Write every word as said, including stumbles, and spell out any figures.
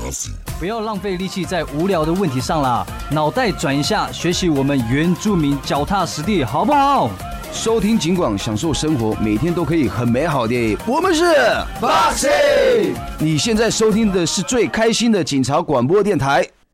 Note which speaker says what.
Speaker 1: 不要浪费力气在无聊的问题上啦，脑袋转一下，学习我们原住民脚踏实地，好不好？
Speaker 2: 收听警广，享受生活，每天都可以很美好的。我们是
Speaker 3: Boxing，
Speaker 2: 你现在收听的是最开心的警察广播电台。